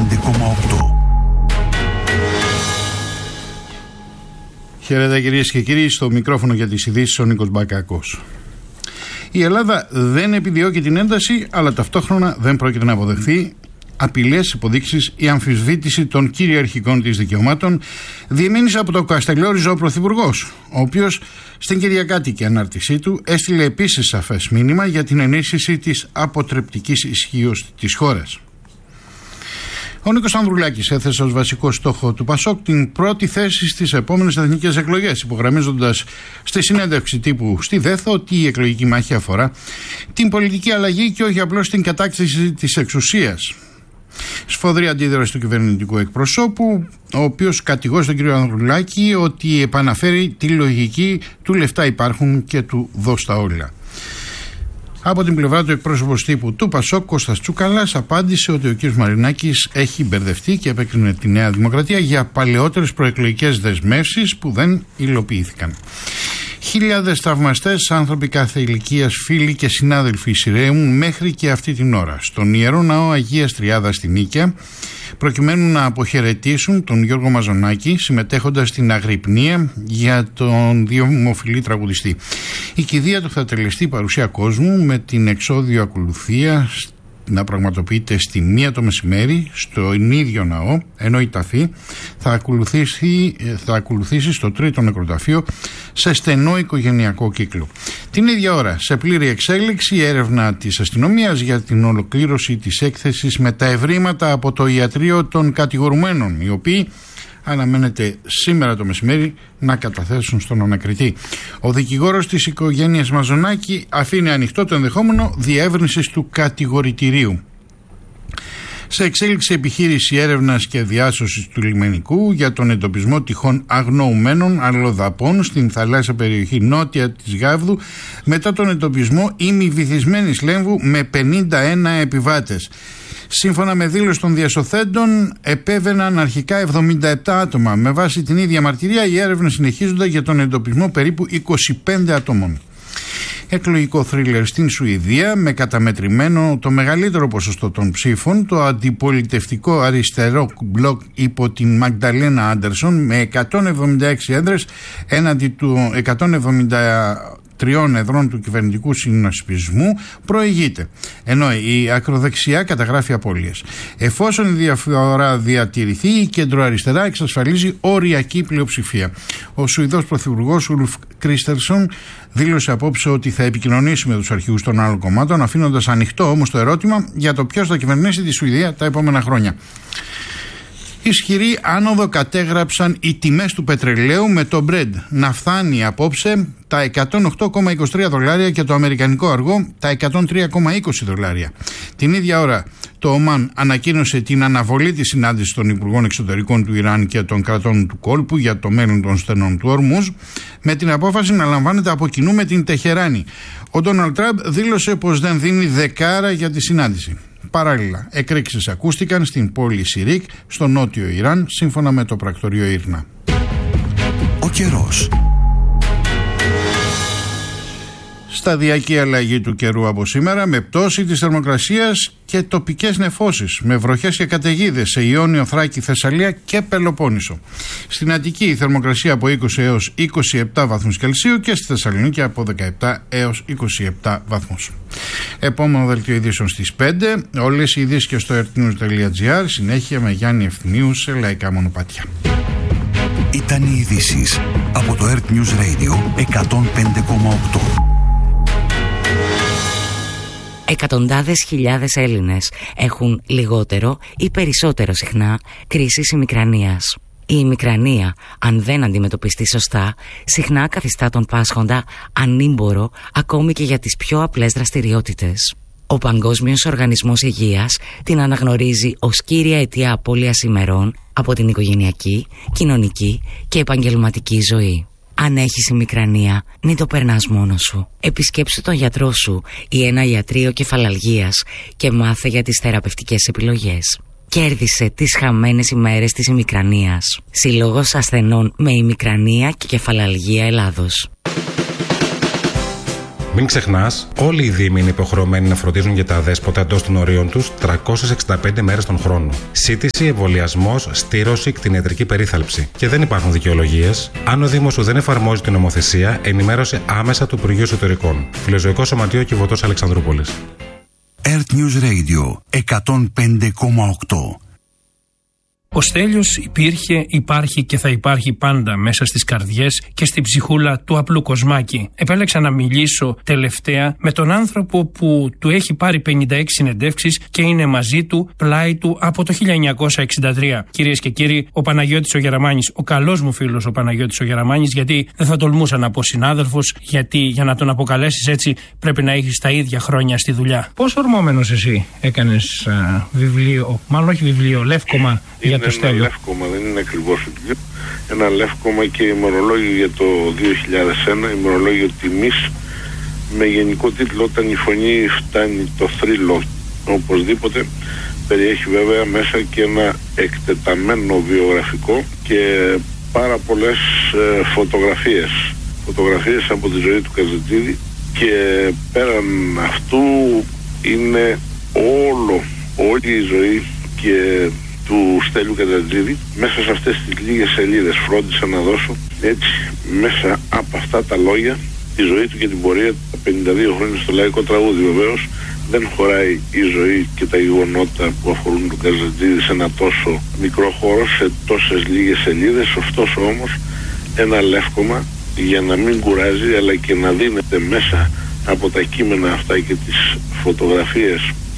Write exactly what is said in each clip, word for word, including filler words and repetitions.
πέντε κόμμα οκτώ. Χαίρετε κυρίες και κύριοι, στο μικρόφωνο για τις ειδήσεις ο Νίκος Μπακάκος. Η Ελλάδα δεν επιδιώκει την ένταση, αλλά ταυτόχρονα δεν πρόκειται να αποδεχθεί απειλές, υποδείξεις ή αμφισβήτηση των κυριαρχικών της δικαιωμάτων, διεμήνυσε από το Καστελόριζο ο Πρωθυπουργός, ο οποίος στην κυριακάτικη ανάρτησή του έστειλε επίσης σαφές μήνυμα για την ενίσχυση της αποτρεπτικής ισχύως της χώρας. Ο Νίκος Ανδρουλάκης έθεσε ως βασικό στόχο του ΠΑΣΟΚ την πρώτη θέση στις επόμενες εθνικές εκλογές, υπογραμμίζοντας στη συνέντευξη τύπου στη ΔΕΘ ότι η εκλογική μάχη αφορά την πολιτική αλλαγή και όχι απλώς την κατάκτηση της εξουσίας. Σφοδρή αντίδραση του κυβερνητικού εκπροσώπου, ο οποίος κατηγόρησε τον κύριο Ανδρουλάκη ότι επαναφέρει τη λογική του λεφτά υπάρχουν και του δώσ' τα όλα. Από την πλευρά του εκπρόσωπος τύπου του ΠΑΣΟΚ, Κώστας Τσούκαλας, απάντησε ότι ο κ. Μαρινάκης έχει μπερδευτεί και επέκρινε τη Νέα Δημοκρατία για παλαιότερες προεκλογικές δεσμεύσεις που δεν υλοποιήθηκαν. Χιλιάδες θαυμαστές, άνθρωποι κάθε ηλικίας, φίλοι και συνάδελφοι εισηραίουν μέχρι και αυτή την ώρα στον Ιερό Ναό Αγίας Τριάδας στη Νίκαια, προκειμένου να αποχαιρετήσουν τον Γιώργο Μαζονάκη, συμμετέχοντας στην αγρυπνία για τον δημοφιλή τραγουδιστή. Η κηδεία του θα τελεστεί παρουσία κόσμου, με την εξώδιο ακολουθία να πραγματοποιείται στη μία το μεσημέρι στον ίδιο ναό, ενώ η ταφή θα ακολουθήσει, θα ακολουθήσει στο τρίτο νεκροταφείο σε στενό οικογενειακό κύκλο. Την ίδια ώρα, σε πλήρη εξέλιξη, η έρευνα της αστυνομίας για την ολοκλήρωση της έκθεσης με τα ευρήματα από το ιατρείο των κατηγορουμένων, οι οποίοι αναμένεται σήμερα το μεσημέρι να καταθέσουν στον ανακριτή. Ο δικηγόρος της οικογένειας Μαζονάκη αφήνει ανοιχτό το ενδεχόμενο διεύρυνσης του κατηγορητηρίου. Σε εξέλιξη επιχείρηση έρευνας και διάσωσης του λιμενικού για τον εντοπισμό τυχόν αγνοουμένων αλλοδαπών στην θαλάσσια περιοχή νότια της Γάβδου, μετά τον εντοπισμό ημιβυθισμένης Λέμβου με πενήντα ένα επιβάτες. Σύμφωνα με δήλωση των διασωθέντων, επέβαιναν αρχικά εβδομήντα επτά άτομα. Με βάση την ίδια μαρτυρία, οι έρευνες συνεχίζονται για τον εντοπισμό περίπου είκοσι πέντε ατόμων. Εκλογικό θρίλερ στην Σουηδία, με καταμετρημένο το μεγαλύτερο ποσοστό των ψήφων, το αντιπολιτευτικό αριστερό μπλοκ υπό την Μαγνταλένα Άντερσον με εκατόν εβδομήντα έξι έδρες έναντι του εκατόν εβδομήντα τριών εδρών του κυβερνητικού συνασπισμού προηγείται, ενώ η ακροδεξιά καταγράφει απώλειες. Εφόσον η διαφορά διατηρηθεί, η κεντροαριστερά εξασφαλίζει οριακή πλειοψηφία. Ο Σουηδός Πρωθυπουργός Ουλφ Κρίστερσον δήλωσε απόψε ότι θα επικοινωνήσει με τους αρχηγούς των άλλων κομμάτων, αφήνοντας ανοιχτό όμως το ερώτημα για το ποιος θα κυβερνήσει τη Σουηδία τα επόμενα χρόνια. Ισχυρή άνοδο κατέγραψαν οι τιμές του πετρελαίου, με το Brent να φτάνει απόψε τα εκατόν οκτώ κόμμα είκοσι τρία δολάρια και το αμερικανικό αργό τα εκατόν τρία κόμμα είκοσι δολάρια. Την ίδια ώρα το Ομάν ανακοίνωσε την αναβολή της συνάντησης των Υπουργών Εξωτερικών του Ιράν και των κρατών του κόλπου για το μέλλον των στενών του Ορμούζ, με την απόφαση να λαμβάνεται από κοινού με την Τεχεράνη. Ο Ντόναλντ Τραμπ δήλωσε πως δεν δίνει δεκάρα για τη συνάντηση. Παράλληλα, εκρήξεις ακούστηκαν στην πόλη Σιρίκ, στο νότιο Ιράν, σύμφωνα με το πρακτορείο Ήρνα. Ο καιρός. Σταδιακή αλλαγή του καιρού από σήμερα, με πτώση της θερμοκρασίας και τοπικές νεφώσεις, με βροχές και καταιγίδες σε Ιόνιο, Θράκη, Θεσσαλία και Πελοπόννησο. Στην Αττική η θερμοκρασία από είκοσι έως είκοσι επτά βαθμούς Κελσίου και στη Θεσσαλονίκη από δεκαεπτά έως είκοσι επτά βαθμούς. Επόμενο δελτίο ειδήσεων στις πέντε. Όλες οι ειδήσεις και στο ερτnews τελεία gr. Συνέχεια με Γιάννη Ευθυμίου σε λαϊκά μονοπάτια. Ήταν οι ειδήσεις από το Earth News Radio εκατόν πέντε κόμμα οκτώ. Εκατοντάδες χιλιάδες Έλληνες έχουν λιγότερο ή περισσότερο συχνά κρίσεις ημικρανίας. Η ημικρανία, αν δεν αντιμετωπιστεί σωστά, συχνά καθιστά τον πάσχοντα ανήμπορο ακόμη και για τις πιο απλές δραστηριότητες. Ο Παγκόσμιος Οργανισμός Υγείας την αναγνωρίζει ως κύρια αιτία απώλειας ημερών από την οικογενειακή, κοινωνική και επαγγελματική ζωή. Αν έχεις ημικρανία, μην το περνάς μόνος σου. Επισκέψου τον γιατρό σου ή ένα ιατρείο κεφαλαλγίας και μάθε για τις θεραπευτικές επιλογές. Κέρδισε τις χαμένες ημέρες της ημικρανίας. Σύλλογος Ασθενών με Ημικρανία και Κεφαλαλγία Ελλάδος. Μην ξεχνάς, όλοι οι δήμοι είναι υποχρεωμένοι να φροντίζουν για τα αδέσποτα εντός των ορίων τους τριακόσιες εξήντα πέντε μέρες τον χρόνο. Σύντηση, εμβολιασμός, στήρωση, κτηνιατρική περίθαλψη. Και δεν υπάρχουν δικαιολογίες. Αν ο Δήμος σου δεν εφαρμόζει την νομοθεσία, ενημέρωσε άμεσα του Υπουργείου Εσωτερικών. Φιλοζωικό Σωματείο Κιβωτός Αλεξανδρούπολης. Earth News Radio εκατόν πέντε κόμμα οκτώ. Ο Στέλιος υπήρχε, υπάρχει και θα υπάρχει πάντα μέσα στις καρδιές και στην ψυχούλα του απλού Κοσμάκη. Επέλεξα να μιλήσω τελευταία με τον άνθρωπο που του έχει πάρει πενήντα έξι συνεντεύξεις και είναι μαζί του, πλάι του από το χίλια εννιακόσια εξήντα τρία. Κυρίες και κύριοι, ο Παναγιώτης ο Γεραμάνης, ο καλός μου φίλος ο Παναγιώτης ο Γεραμάνης, γιατί δεν θα τολμούσα να πω συνάδελφος, γιατί για να τον αποκαλέσεις έτσι πρέπει να έχεις τα ίδια χρόνια στη δουλειά. Πώς ορμόμενος εσύ έκανες α, βιβλίο, μάλλον όχι βιβλίο, λεύκομα για το Στέλιο? Ένα λεύκομα, δεν είναι ακριβώς βιβλίο. Ένα λεύκομα και ημερολόγιο για το δύο χιλιάδες ένα, ημερολόγιο τιμής, με γενικό τίτλο «Όταν η φωνή φτάνει το θρύλο». Οπωσδήποτε περιέχει βέβαια μέσα και ένα εκτεταμένο βιογραφικό και πάρα πολλές ε, φωτογραφίες. Φωτογραφίες από τη ζωή του Καζατζίδη, και πέραν αυτού είναι όλο, όλη η ζωή και του Στέλιου Καζατζίδη μέσα σε αυτές τις λίγες σελίδες. Φρόντισα να δώσω έτσι μέσα από αυτά τα λόγια τη ζωή του και την πορεία, τα πενήντα δύο χρόνια στο λαϊκό τραγούδι. Βεβαίως δεν χωράει η ζωή και τα γεγονότα που αφορούν τον Καζατζίδη σε ένα τόσο μικρό χώρο, σε τόσες λίγες σελίδες. Ωστόσο όμως ένα λεύκομα για να μην κουράζει, αλλά και να δίνεται μέσα από τα κείμενα αυτά και τις φωτογραφίες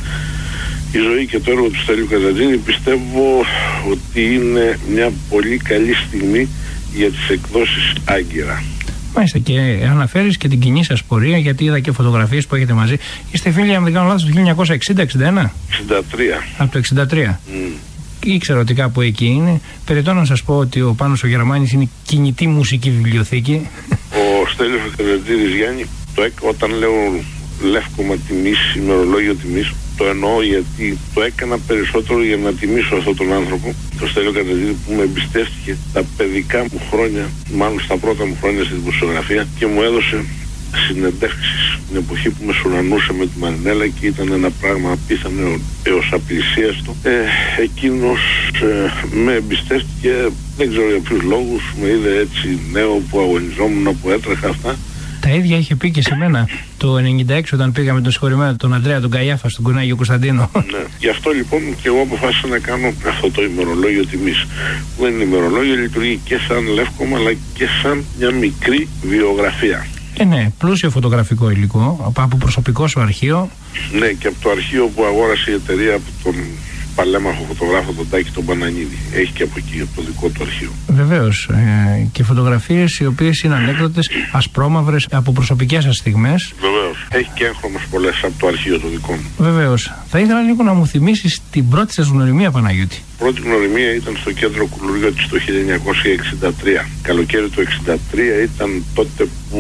η ζωή και το έργο του Στέλιου Καζατζίδη. Πιστεύω ότι είναι μια πολύ καλή στιγμή για τις εκδόσεις Άγκυρα. Μάλιστα, και αναφέρεις και την κοινή σας πορεία, γιατί είδα και φωτογραφίες που έχετε μαζί. Είστε φίλοι, αν δεν κάνω λάθος, το χίλια εννιακόσια εξήντα εξήντα ένα? εξήντα τρία. Από το εξήντα τρία. Mm. Ήξερα ότι κάπου εκεί είναι. Περιττώ να σας πω ότι ο Πάνος ο Γεραμάνης είναι κινητή μουσική βιβλιοθήκη. Ο Στέλιος Καζατζίδης, Γιάννη, το έκ, όταν λέω λεύκομα τιμής, ημερολόγιο τιμής, το εννοώ γιατί το έκανα περισσότερο για να τιμήσω αυτόν τον άνθρωπο, τον Στέλιο Καζατζίδη, που με εμπιστεύτηκε τα παιδικά μου χρόνια, μάλλον στα πρώτα μου χρόνια στην δημοσιογραφία, και μου έδωσε συνεντεύξεις την εποχή που με σουρανούσε με τη Μαρινέλα και ήταν ένα πράγμα απίθανο έως απλησίαστο. Ε, εκείνος ε, με εμπιστεύτηκε, δεν ξέρω για ποιους λόγους, με είδε έτσι νέο που αγωνιζόμουν, που έτρεχα αυτά. Τα ίδια είχε πει και σε μένα το ενενήντα έξι όταν πήγαμε τον συγχωρημένο τον Ανδρέα τον Καϊάφα στον Κουνάγιο Κωνσταντίνο. Ναι. Γι' αυτό λοιπόν και εγώ αποφάσισα να κάνω αυτό το ημερολόγιο τιμής. Που δεν είναι ημερολόγιο, λειτουργεί και σαν λεύκομα αλλά και σαν μια μικρή βιογραφία. Ε, ναι, πλούσιο φωτογραφικό υλικό από προσωπικό σου αρχείο. Ναι, και από το αρχείο που αγόρασε η εταιρεία από τον παλέμαχο φωτογράφο τον Τάκη τον Πανανίδη. Έχει και από εκεί, από το δικό του αρχείο. Βεβαίως. Ε, και φωτογραφίες οι οποίες είναι ανέκδοτες, ασπρόμαυρες, από προσωπικές σας στιγμές. Βεβαίως. Έχει και έγχρωμες πολλές από το αρχείο το δικό μου. Βεβαίως. Θα ήθελα λίγο να μου θυμίσεις την πρώτη σας γνωριμία, Παναγιώτη. Η πρώτη γνωριμία ήταν στο κέντρο Κουλουριώτης το χίλια εννιακόσια εξήντα τρία. Καλοκαίρι του εξήντα τρία ήταν τότε που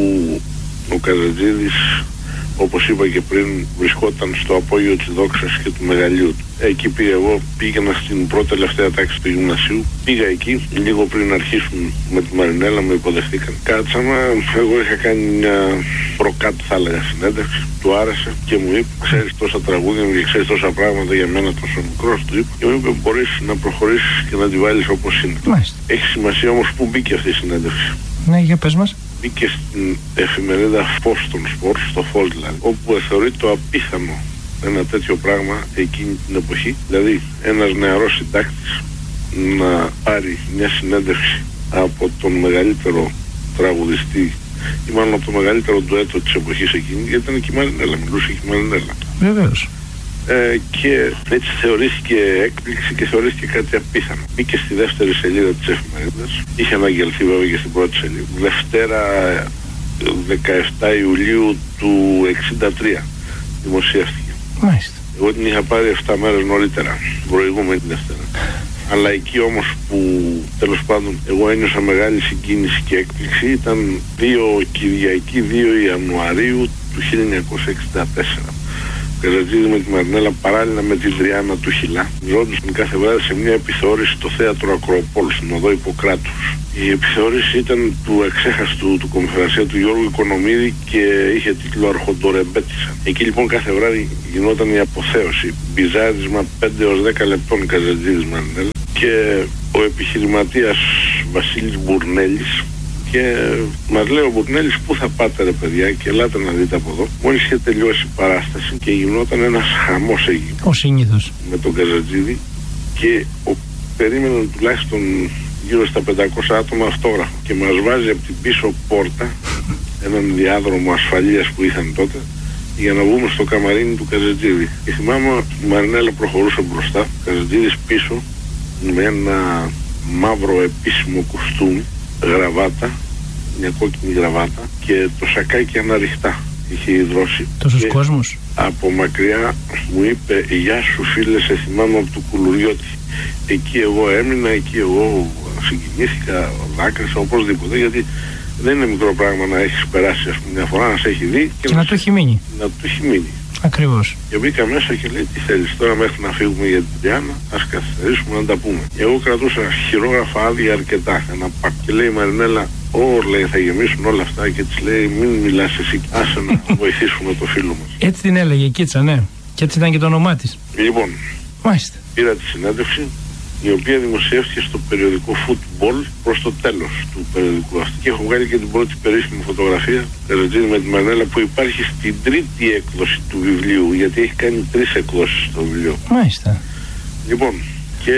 ο Καζατζίδης, όπως είπα και πριν, βρισκόταν στο απόγειο της δόξας και του μεγαλείου του. Εκεί πήγα εγώ, πήγαινα στην πρώτη τελευταία τάξη του γυμνασίου. Πήγα εκεί, λίγο πριν αρχίσουν με τη Μαρινέλα, με υποδεχτήκαν. Κάτσαμε, εγώ είχα κάνει μια προκάτω, θα έλεγα, συνέντευξη. Του άρεσε και μου είπε: ξέρεις τόσα τραγούδια μου και ξέρεις τόσα πράγματα για μένα τόσο μικρός, του είπα. Και μου είπε: μπορείς να προχωρήσεις και να τη βάλεις όπως είναι. Μάλιστα. Έχει σημασία όμως που μπήκε αυτή η συνέντευξη. Ναι, για πες μας. Μπήκε στην εφημερίδα Φως των Σπορ, στο Φως δηλαδή, όπου θεωρεί το απίθανο ένα τέτοιο πράγμα εκείνη την εποχή. Δηλαδή ένας νεαρός συντάκτης να πάρει μια συνέντευξη από τον μεγαλύτερο τραγουδιστή, ή μάλλον από το μεγαλύτερο ντουέτο της εποχής εκείνη, γιατί ήταν και η Μαρινέλα, μιλούσε και η Μαρινέλα. Βεβαίως. Ε, και έτσι θεωρήθηκε έκπληξη και θεωρήθηκε κάτι απίθανο. Μπήκε στη δεύτερη σελίδα της εφημερίδας. Είχε αναγγελθεί βέβαια και στην πρώτη σελίδα. Δευτέρα δεκαεφτά Ιουλίου του εξήντα τρία δημοσιεύτηκε. Μάλιστα. Εγώ την είχα πάρει εφτά μέρες νωρίτερα, προηγούμενη τη Δευτέρα. Αλλά εκεί όμως που τέλος πάντων εγώ ένιωσα μεγάλη συγκίνηση και έκπληξη ήταν δύο Κυριακή δύο Ιανουαρίου του χίλια εννιακόσια εξήντα τέσσερα. Ο Καζατζίδη με τη Μαρινέλα παράλληλα με την Τριάννα του Χιλά. Ζώντουσαν κάθε βράδυ σε μια επιθεώρηση στο θέατρο Ακροπόλου, στην οδό Ιπποκράτους. Η επιθεώρηση ήταν του εξέχαστου του κομφερανσία του Γιώργου Οικονομίδη και είχε τίτλο Αρχοντορεμπέτησα. Εκεί λοιπόν κάθε βράδυ γινόταν η αποθέωση. Μπιζάρισμα πέντε έως δέκα λεπτών Καζατζίδης Μαρινέλα και ο επιχειρηματίας Βασίλης Μπουρνέλης. Και μας λέει ο Μπουρνέλης, πού θα πάτε ρε παιδιά, και ελάτε να δείτε από εδώ. Μόλις είχε τελειώσει η παράσταση και γινόταν ένας χαμός εκεί. Ο συνήθως. Με τον Καζατζίδη και ο, περίμεναν τουλάχιστον γύρω στα πεντακόσια άτομα αυτόγραφο. Και μας βάζει από την πίσω πόρτα έναν διάδρομο ασφαλείας που είχαν τότε για να βγούμε στο καμαρίνι του Καζατζίδη. Και θυμάμαι η Μαρινέλα προχωρούσε μπροστά, ο Καζατζίδης πίσω με ένα μαύρο επίσημο κουστούμι, γραβάτα, μια κόκκινη γραβάτα και το σακάκι αναρριχτά είχε υδρώσει. Τόσους κόσμους. Από μακριά μου είπε, γεια σου φίλε, σε θυμάμαι από του Κουλουριώτη. Εκεί εγώ έμεινα, εκεί εγώ συγκινήθηκα, δάκρυσα, οπωσδήποτε, γιατί δεν είναι μικρό πράγμα να έχεις περάσει ας πούμε μια φορά, να σε έχει δει και, και να, να του έχει μείνει. Να του έχει μείνει. Ακριβώς. Και μπήκα μέσα και λέει, τι θέλεις τώρα μέχρι να φύγουμε για την Τριάννα, ας καθυστερήσουμε να τα πούμε. Και εγώ κρατούσα χειρόγραφα άδεια αρκετά, ένα πακ. Και λέει η Μαρινέλα, Ω, λέει, θα γεμίσουν όλα αυτά, και της λέει, μην μιλάς εσύ, άσε να βοηθήσουμε το φίλο μας. Έτσι την έλεγε η Κίτσα, ναι. Και έτσι ήταν και το όνομά της. Λοιπόν, μάλιστα. Πήρα τη συνέντευξη, η οποία δημοσιεύτηκε στο περιοδικό Football προς το τέλος του περιοδικού αυτού. Και έχω βγάλει και την πρώτη περίφημη φωτογραφία, Καζατζίδη με τη Μαρινέλα, που υπάρχει στην τρίτη έκδοση του βιβλίου, γιατί έχει κάνει τρεις εκδόσεις το βιβλίο. Μάλιστα. Λοιπόν, και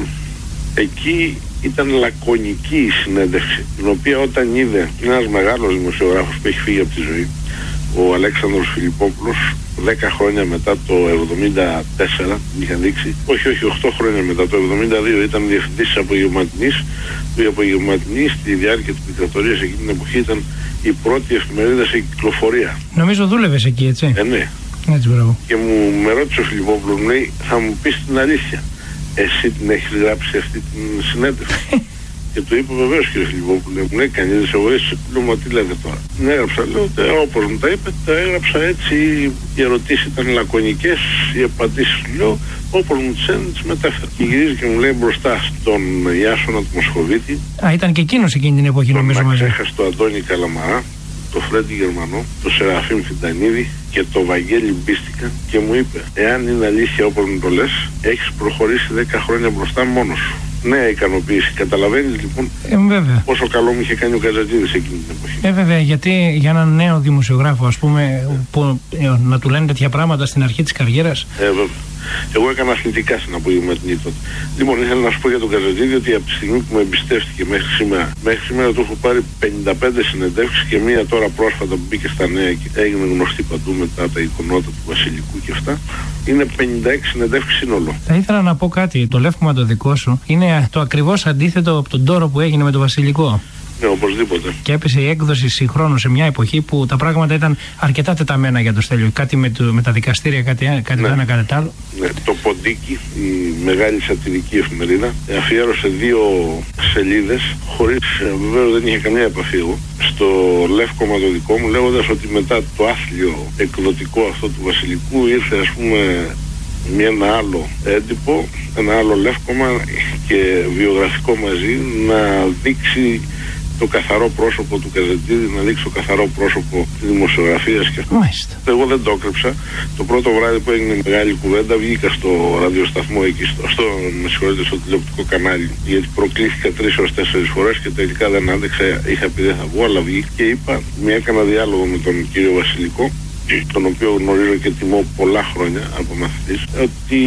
εκεί ήταν λακωνική η συνέντευξη, την οποία όταν είδε ένας μεγάλος δημοσιογράφος που έχει φύγει από τη ζωή, ο Αλέξανδρος Φιλιππόπουλος, δέκα χρόνια μετά το εβδομήντα τέσσερα, είχαν δείξει, όχι, όχι, οκτώ χρόνια μετά το εβδομήντα δύο, ήταν διευθυντής της Απογευματινής, που η Απογευματινή στη διάρκεια της δικτατορίας εκείνη την εποχή ήταν η πρώτη εφημερίδα σε κυκλοφορία. Νομίζω δούλευες εκεί, έτσι. Ε, ναι. Έτσι, μπράβο. Και μου με ρώτησε ο Φιλιππόπουλος, μου λέει, θα μου πεις την αλήθεια. Εσύ την έχεις γράψει αυτή την συνέντευξη? Και του είπε, βεβαίως κύριε Φιλιππόπουλε, μου λέει, κανείς δεν σε βοήθησε. Λέω, μα τι λέτε τώρα? Την έγραψα, λέω, όπως μου τα είπε, τα έγραψα έτσι. Οι ερωτήσεις ήταν λακωνικές, οι απαντήσεις του λέω, όπως μου τις έδινε, τις μετέφερα. Και γυρίζει και μου λέει μπροστά στον Ιάσονα του Μοσχοβίτη. Α, ήταν και εκείνος εκείνη την εποχή, νομίζω μαζί. Τον το Αντώνη Καλαμαρά, το Φρέντι Γερμανό, το Σεραφείμ Φιντανίδη και το Βαγγέλη Μπίστικα, και μου είπε, εάν είναι αλήθεια όπως μου το λες, έχεις προχωρήσει δέκα χρόνια μπροστά μόνος σου. Νέα ικανοποίηση. Καταλαβαίνεις λοιπόν ε, βέβαια. πόσο καλό μου είχε κάνει ο Καζατζίδης εκείνη την εποχή. Ε, βέβαια, γιατί για έναν νέο δημοσιογράφο, ας πούμε, που, ε, να του λένε τέτοια πράγματα στην αρχή της καριέρας. Ε, βέβαια. Εγώ έκανα αθλητικά στην Απογευματινή τότε. Λοιπόν, ήθελα να σου πω για τον Καζατζίδη ότι από τη στιγμή που με εμπιστεύτηκε μέχρι σήμερα, μέχρι σήμερα του έχω πάρει πενήντα πέντε συνεντεύξεις και μία τώρα πρόσφατα που μπήκε στα νέα και έγινε γνωστή παντού μετά τα εικονότα του Βασιλικού και αυτά. Είναι πενήντα έξι συνεντεύξεις σύνολο. Θα ήθελα να πω κάτι. Το λεύκομα το δικό σου είναι το ακριβώς αντίθετο από τον τόρο που έγινε με το Βασιλικό. Ναι, οπωσδήποτε. Και έπεσε η έκδοση συγχρόνου σε μια εποχή που τα πράγματα ήταν αρκετά τεταμένα για το Στέλιο. Κάτι με, το, με τα δικαστήρια, κάτι, κάτι ναι. το ένα, κάτι το άλλο. Ναι, το Ποντίκι, η μεγάλη σατυρική εφημερίδα, αφιέρωσε δύο σελίδες, χωρίς, βεβαίως δεν είχε καμία επαφή εγώ, στο λεύκομα το δικό μου, λέγοντας ότι μετά το άθλιο εκδοτικό αυτό του Βασιλικού ήρθε, ας πούμε, με ένα άλλο έντυπο, ένα άλλο λεύκομα και βιογραφικό μαζί, να δείξει το καθαρό πρόσωπο του Καζατζίδη, να δείξει το καθαρό πρόσωπο της δημοσιογραφίας και αυτό. Μάλιστα. Εγώ δεν το έκρυψα. Το πρώτο βράδυ που έγινε μεγάλη κουβέντα, βγήκα στο ραδιοσταθμό εκεί, στο, στο, με συγχωρείτε, στο τηλεοπτικό κανάλι, γιατί προκλήθηκα τρεις έως τέσσερις φορές και τελικά δεν άντεξα. Είχα πει δεν θα βγω, αλλά βγήκα και είπα, μια έκανα διάλογο με τον κύριο Βασιλικό, τον οποίο γνωρίζω και τιμώ πολλά χρόνια από μαθητής, ότι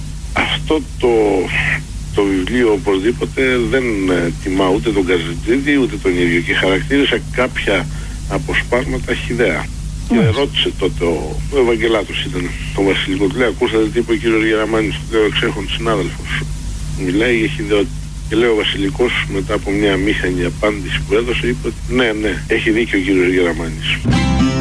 αυτό το, το βιβλίο οπωσδήποτε δεν ε, τιμά ούτε τον Καζατζίδη ούτε τον ίδιο, και χαρακτήρισα κάποια αποσπάσματα χυδαία. Mm. Και ρώτησε τότε ο, ο Ευαγγελάτος ήταν το Βασιλικό, του λέει, ακούσατε τι είπε ο κύριος Γεραμάνης? Του λέω, εξέχον συνάδελφος, μιλάει για χυδαιότητα. Και λέει ο Βασιλικός, μετά από μια αμήχανη απάντηση που έδωσε, είπε ότι ναι, ναι, έχει δίκιο ο κύριος Γεραμάνης.